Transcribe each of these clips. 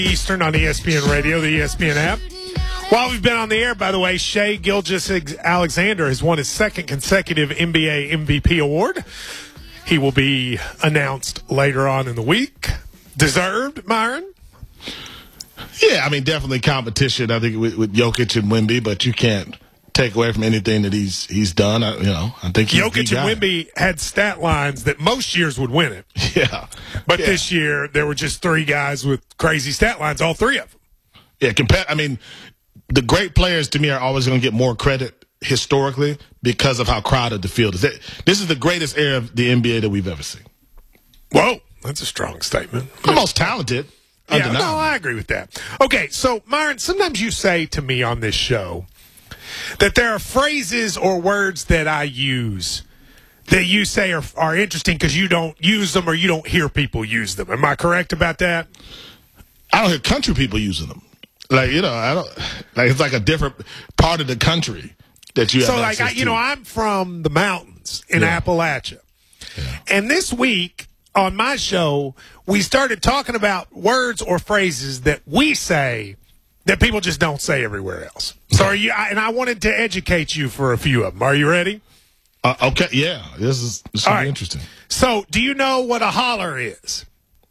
Eastern on ESPN Radio, the ESPN app. While we've been on the air, by the way, Shai Gilgeous-Alexander has won his second consecutive NBA MVP award. He will be announced later on in the week. Deserved, Myron? Yeah, I mean, definitely competition, I think, with Jokic and Wemby, but you can't take away from anything that he's done. I think Jokic and Wemby had stat lines that most years would win it. Yeah. But this year, there were just three guys with crazy stat lines, all three of them. Yeah, the great players, to me, are always going to get more credit historically because of how crowded the field is. This is the greatest era of the NBA that we've ever seen. Whoa, that's a strong statement. The most talented. Yeah, no, I agree with that. Okay, so, Myron, sometimes you say to me on this show that there are phrases or words that I use that you say are interesting because you don't use them or you don't hear people use them. Am I correct about that? I don't hear country people using them. It's like a different part of the country that you have access to. I'm from the mountains in Appalachia. Yeah. And this week on my show, we started talking about words or phrases that we say that people just don't say everywhere else. So I wanted to educate you for a few of them. Are you ready? Okay, yeah. This should be interesting. So, do you know what a holler is?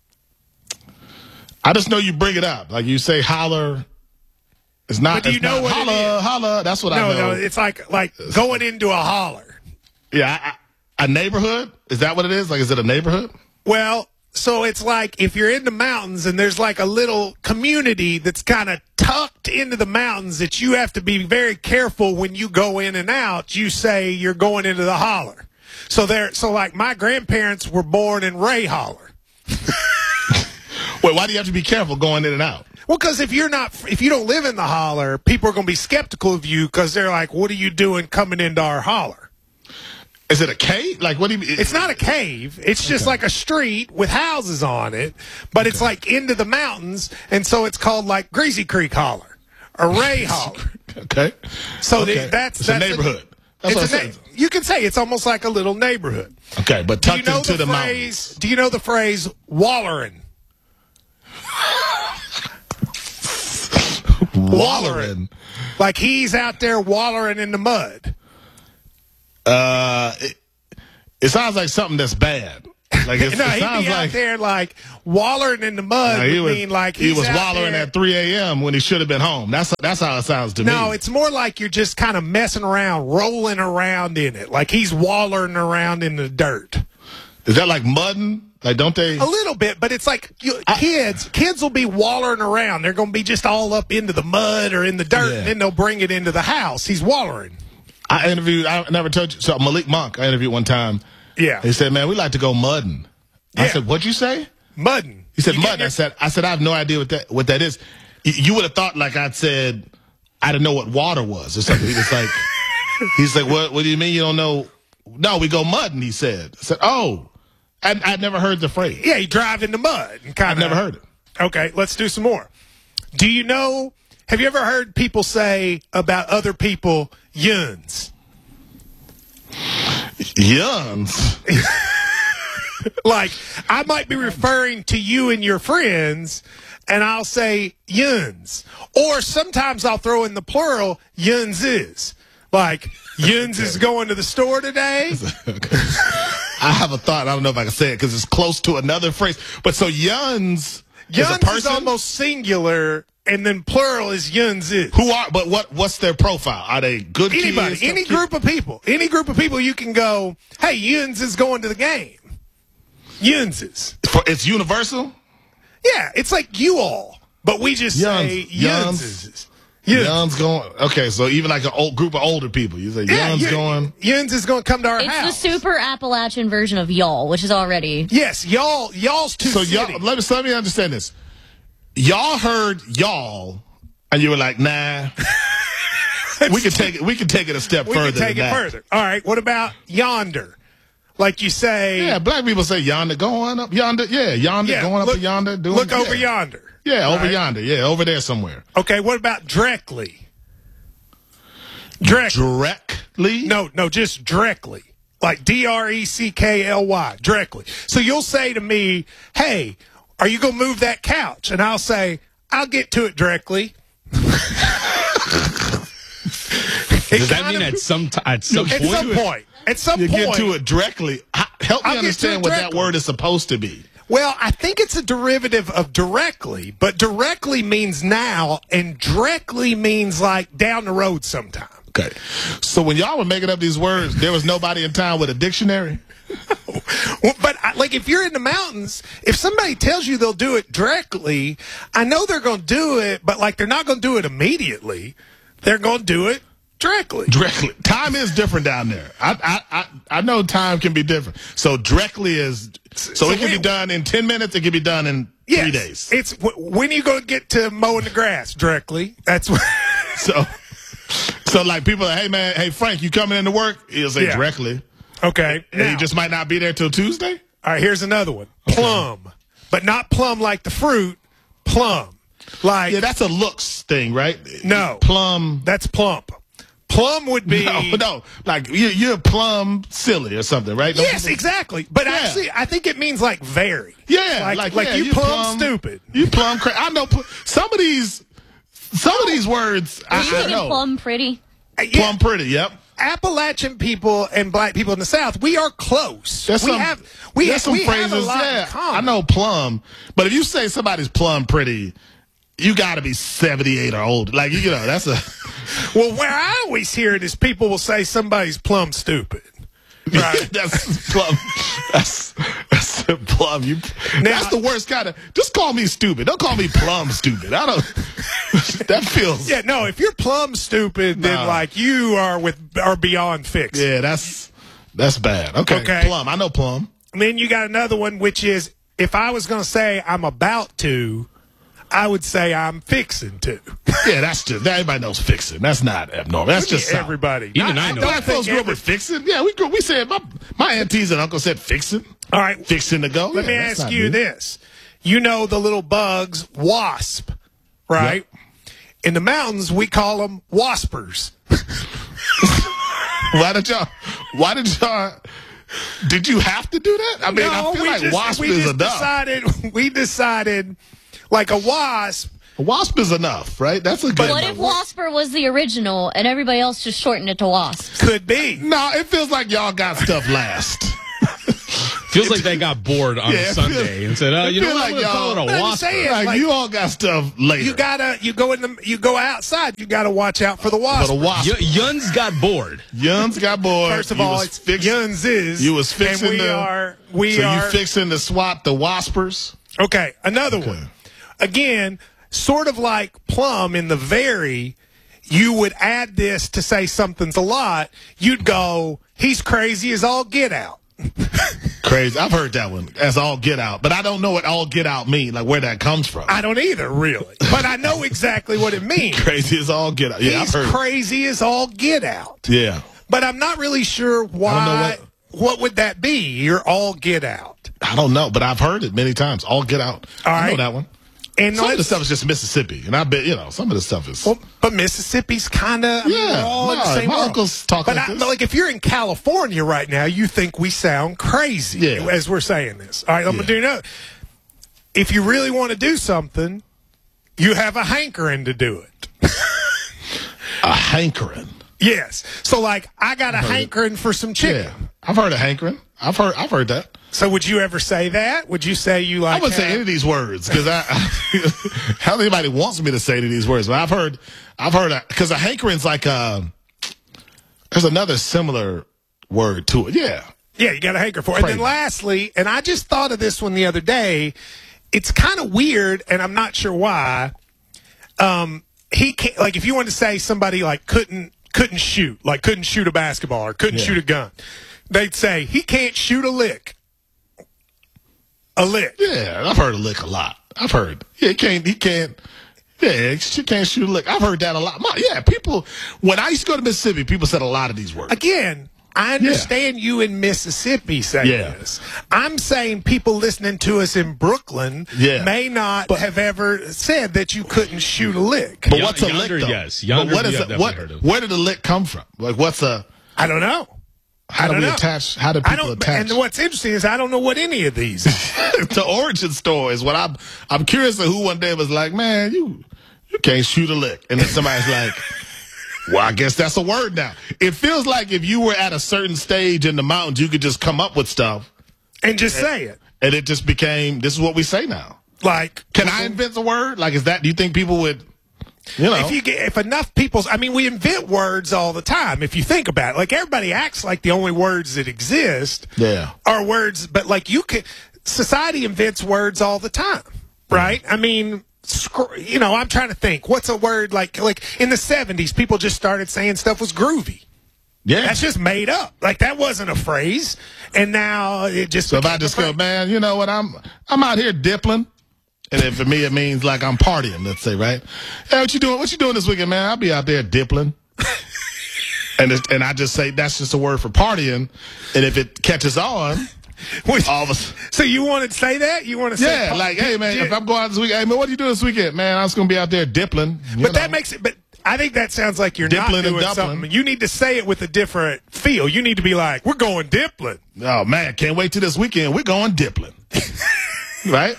I just know you bring it up. Like you say holler. It's not. But do you know what holler, it is? Holler. That's what I know. No, it's like going into a holler. Yeah, a neighborhood? Is that what it is? Like, is it a neighborhood? Well, so it's like if you're in the mountains and there's like a little community that's kind of tucked into the mountains that you have to be very careful when you go in and out. You say you're going into the holler. So like my grandparents were born in Ray Holler. Wait, why do you have to be careful going in and out? Well, because if you don't live in the holler, people are going to be skeptical of you because they're like, "What are you doing coming into our holler?" Is it a cave? Like, what do you mean? It's not a cave. It's just like a street with houses on it, but it's like into the mountains, and so it's called like Greasy Creek Holler or Ray Holler. Okay. So that's a neighborhood. You can say it's almost like a little neighborhood. Okay, but tucked into the mountains. Do you know the phrase "wallerin"? Wallering. Like he's out there wallering in the mud. It sounds like something that's bad. Like it sounds he'd be out there like wallering in the mud. He was wallering at 3 a.m. when he should have been home. That's how it sounds to me. No, it's more like you're just kind of messing around, rolling around in it. Like he's wallering around in the dirt. Is that like mudding? Like, don't they? A little bit, but it's like kids will be wallering around. They're going to be just all up into the mud or in the dirt, and then they'll bring it into the house. He's wallering. I never told you. So Malik Monk, I interviewed one time. Yeah. He said, man, we like to go mudding. I said, what'd you say? Mudding. He said, mudding. I said, I have no idea what that is. You would have thought like I'd said, I didn't know what water was or something. He's like, what do you mean you don't know? No, we go mudding, he said. I said, oh. I'd never heard the phrase. Yeah, you drive in the mud. I've never heard it. Okay, let's do some more. Have you ever heard people say about other people, yuns? Yuns? Like, I might be referring to you and your friends, and I'll say yuns. Or sometimes I'll throw in the plural, yuns is. Like, yuns is going to the store today. Okay. I have a thought. I don't know if I can say it because it's close to another phrase. But so yuns is a person? Is almost singular, and then plural is yuns is. But what's their profile? Are they good Anybody, kids? any group of people. Any group of people you can go, hey, yuns is going to the game. Yuns is. It's universal? Yeah, it's like you all. But we just say yuns is. Yuns going. Okay, so even like an old group of older people, you say yuns going. Yuns is going to come to our house. It's the super Appalachian version of y'all, which is already. Yes, y'all's too. So y'all, let me understand this. Y'all heard y'all, and you were like, nah. we can take it a step further. We can take it further. All right. What about yonder? Like you say. Yeah, black people say yonder, going up yonder. Yeah, yonder, going up yonder. Look over yonder. Yeah, over yonder. Yeah, over there somewhere. Okay, what about directly? Directly? No, just directly. Like D-R-E-C-K-L-Y, directly. So you'll say to me, hey, are you going to move that couch? And I'll say, I'll get to it directly. Does that mean at some point? At some You point. get to it directly. Help me I'll get to understand it what that directly. word is supposed to be. Well, I think it's a derivative of directly, but directly means now, and directly means like down the road sometime. Okay. So when y'all were making up these words, there was nobody in town with a dictionary? Well, but like if you're in the mountains, if somebody tells you they'll do it directly, I know they're going to do it, but like they're not going to do it immediately. They're going to do it directly. Directly. Time is different down there. I know time can be different. So directly is, so it can be done in 10 minutes. It can be done in 3 days. It's when you go get to mowing the grass directly. That's what. So like people are, hey man, hey Frank, you coming into work? He'll say Yeah. directly. Okay. And he Now, just might not be there till Tuesday? all right, here's another one. Plum. But not plum like the fruit. Plum. Like, Yeah, that's a looks thing, right? No. Plum. that's plump. Plum would be. No. Like you're plum silly or something, right? Don't Yes, people- exactly. But Yeah. actually, I think it means like very. Yeah, Like yeah, you plum stupid. You plum crazy. I know some of these words. Are you I thinking know. plum pretty? Yeah, Plum pretty. Yep. Appalachian people and black people in the South, we are close. There's we some, have there's some we phrases. have a lot Yeah, in common. I know plum, but if you say somebody's plum pretty, you got to be 78 or older. Like you know, that's a. Well, where I always hear it is people will say somebody's plum stupid. Right. That's plum. That's plum. That's the worst kind of. Just call me stupid. Don't call me plum stupid. I don't. That feels. Yeah, no. If you're plum stupid, then No. like you are beyond fixed. Yeah, that's bad. Okay. Okay. Plum. I know plum. And then you got another one, which is if I was going to say I'm about to, I would say I'm fixing to. Yeah, that's just everybody knows fixing. That's not abnormal. That's just South. everybody. Even I know. Black folks grew up with fixing. Yeah, we said my aunties and uncles said fixing. All right. Fixing to go. Let me ask you this. You know the little bugs, wasp, right? Yep. In the mountains, we call them waspers. Why did y'all did you have to do that? I mean, I feel like wasp is enough. We decided like a wasp. A wasp is enough, right? That's a good What one. if Wasper was the original and everybody else just shortened it to Wasps? Could be. No, it feels like y'all got stuff last. Feels like they got bored on Yeah, it Sunday feels- and said, it you know feel what, like I'm going to call it y'all- a I'm wasp. saying, Like, like, you all got stuff later. You go outside, you gotta watch out for the wasp. But a wasp. Yuns got bored. Yuns got bored. First of You all, was it's fixing- Yuns is. You was fixing and we so are you fixing to swat the waspers? Okay, another Okay. one. Again, sort of like plum in the very, you would add this to say something's a lot. You'd go, he's crazy as all get out. Crazy. I've heard that one as all get out, but I don't know what all get out mean, like where that comes from. I don't either, really. But I know exactly what it means. Crazy as all get out. Yeah, He's I've heard. crazy as all get out. Yeah. But I'm not really sure why. What would that be? You're all get out. I don't know, but I've heard it many times. All get out. All I know right. that one. And Some of the let's- stuff is just Mississippi, and I bet some of the stuff is. Well, but Mississippi's kind of Yeah, we're all in the no, same my world. uncles talk but like this. like if you're in California right now, you think we sound crazy Yeah. as we're saying this. All right, I'm gonna do another. If you really want to do something, you have a hankering to do it. A hankering. Yes. So like I got a hankering for some chicken. Yeah, I've heard a hankering. I've heard that. So would you ever say that? Would you say you like? I wouldn't say have- any of these words because I how anybody wants me to say any of these words. But I've heard because a hankering's like there's another similar word to it. Yeah. Yeah, you got a hanker for it. And then Crazy. lastly, and I just thought of this one the other day. It's kind of weird, and I'm not sure why. He can't, like, if you wanted to say somebody like couldn't shoot, like couldn't shoot a basketball or couldn't Yeah. shoot a gun, they'd say he can't shoot a lick. A lick. Yeah, I've heard a lick a lot. I've heard. Yeah, he can't. Yeah, she can't shoot a lick. I've heard that a lot. People, when I used to go to Mississippi, people said a lot of these words. Again, I understand you in Mississippi saying Yeah. this. I'm saying people listening to us in Brooklyn Yeah. may not have ever said that you couldn't shoot a lick. But what's a lick, Yonder, though? yes. But Yonder, what is we have it? definitely heard of. Where did the lick come from? Like, what's a... I don't know. How do we attach? How do people attach? And what's interesting is I don't know what any of these. The origin story is what I'm curious of. Who one day was like, man, you can't shoot a lick, and then somebody's like, well, I guess that's a word now. It feels like if you were at a certain stage in the mountains, you could just come up with stuff and just say it, and it just became this is what we say now. Like, can I invent a word? Like, is that? Do you think people would? You know, if enough people, I mean, we invent words all the time. If you think about it, like everybody acts like the only words that exist are words, but like society invents words all the time, right? I mean, you know, I'm trying to think, what's a word like in the 70s, people just started saying stuff was groovy. Yeah, that's just made up. Like that wasn't a phrase, and now it just. So if I just go, man, you know what? I'm out here dippling. And then for me, it means like I'm partying, let's say, right? Hey, what you doing? What you doing this weekend, man? I'll be out there dippling. and I just say that's just a word for partying. And if it catches on, all of us. So you want to say that? You want to say? Yeah, like, hey, man, if I'm going out this weekend, hey, man, what are you doing this weekend? Man, I was going to be out there dippling. But that makes it, but I think that sounds like you're dippling not doing something. You need to say it with a different feel. You need to be like, we're going dippling. Oh, man, can't wait till this weekend. We're going dippling. Right?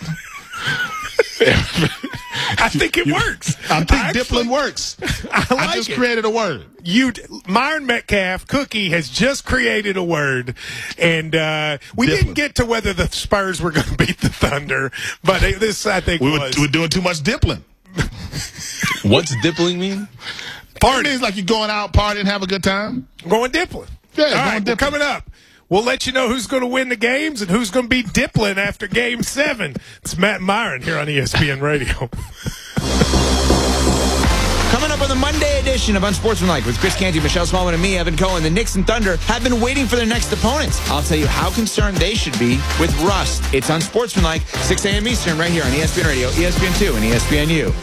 I think it works. I think dippling works. I just created a word. Myron Metcalf, Cookie, has just created a word, and we didn't get to whether the Spurs were going to beat the Thunder, but this, I think, we're doing too much dippling. What's dippling mean? Party. It means like you're going out, partying, have a good time. Going dippling. Yeah, all right, well, coming up. We'll let you know who's going to win the games and who's going to be dippling after Game 7. It's Matt and Myron here on ESPN Radio. Coming up on the Monday edition of Unsportsmanlike with Chris Canty, Michelle Smallman, and me, Evan Cohen, the Knicks and Thunder have been waiting for their next opponents. I'll tell you how concerned they should be with rust. It's Unsportsmanlike, 6 a.m. Eastern, right here on ESPN Radio, ESPN2, and ESPNU.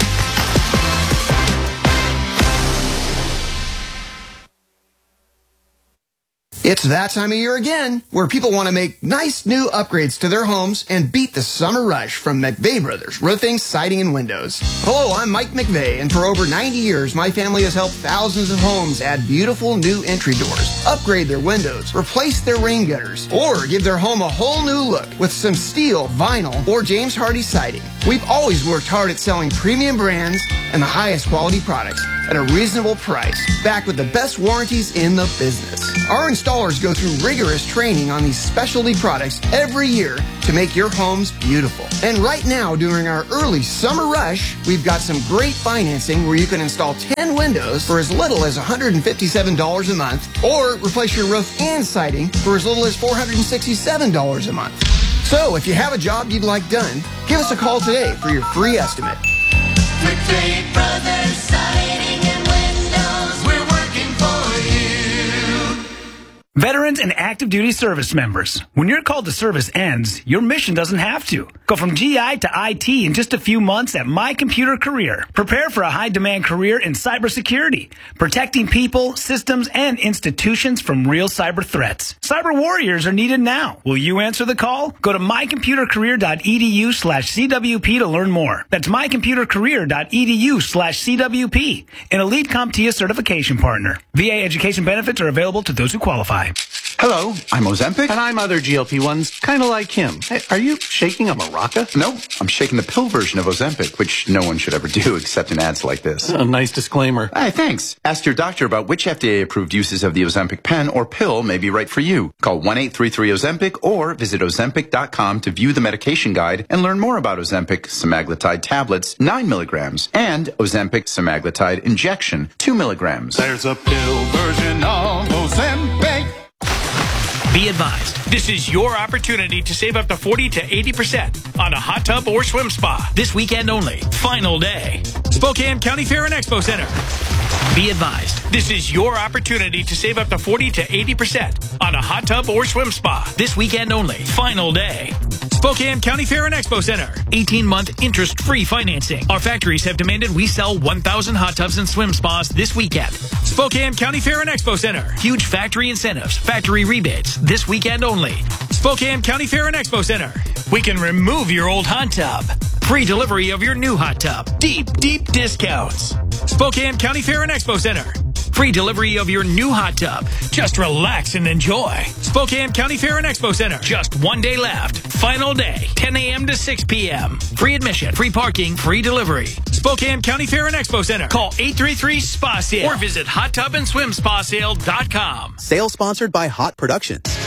It's that time of year again, where people want to make nice new upgrades to their homes and beat the summer rush from McVeigh Brothers Roofing, Siding, and Windows. Hello, I'm Mike McVeigh, and for over 90 years, my family has helped thousands of homes add beautiful new entry doors, upgrade their windows, replace their rain gutters, or give their home a whole new look with some steel, vinyl, or James Hardie siding. We've always worked hard at selling premium brands and the highest quality products at a reasonable price, backed with the best warranties in the business. Our installers go through rigorous training on these specialty products every year to make your homes beautiful. And right now, during our early summer rush, we've got some great financing where you can install 10 windows for as little as $157 a month, or replace your roof and siding for as little as $467 a month. So if you have a job you'd like done, give us a call today for your free estimate. McVeigh Brothers Siding and Windows, we're working for you. Veterans and active duty service members, when your call to service ends, your mission doesn't have to. Go from GI to IT in just a few months at My Computer Career. Prepare for a high-demand career in cybersecurity, protecting people, systems, and institutions from real cyber threats. Cyber warriors are needed now. Will you answer the call? Go to mycomputercareer.edu/CWP to learn more. That's mycomputercareer.edu/CWP, an elite CompTIA certification partner. VA education benefits are available to those who qualify. Hello, I'm Ozempic. And I'm other GLP-1s, kind of like him. Hey, are you shaking a maraca? No, I'm shaking the pill version of Ozempic, which no one should ever do except in ads like this. A nice disclaimer. Hey, thanks. Ask your doctor about which FDA-approved uses of the Ozempic pen or pill may be right for you. Call 1-833-OZEMPIC or visit Ozempic.com to view the medication guide and learn more about Ozempic semaglutide tablets, 9 milligrams, and Ozempic semaglutide injection, 2 milligrams. There's a pill version of Ozempic. Be advised, this is your opportunity to save up to 40 to 80% on a hot tub or swim spa. This weekend only. Final day. Spokane County Fair and Expo Center. Be advised, this is your opportunity to save up to 40 to 80% on a hot tub or swim spa. This weekend only. Final day. Spokane County Fair and Expo Center. 18-month interest-free financing. Our factories have demanded we sell 1,000 hot tubs and swim spas this weekend. Spokane County Fair and Expo Center. Huge factory incentives, factory rebates, this weekend only. Spokane County Fair and Expo Center. We can remove your old hot tub. Free delivery of your new hot tub. Deep, deep discounts. Spokane County Fair and Expo Center. Free delivery of your new hot tub. Just relax and enjoy. Spokane County Fair and Expo Center. Just one day left. Final day, 10 a.m. to 6 p.m. Free admission, free parking, free delivery. Spokane County Fair and Expo Center. Call 833-SPA-SALE or visit hottubandSwimSpaSale.com. Sale sponsored by Hot Productions.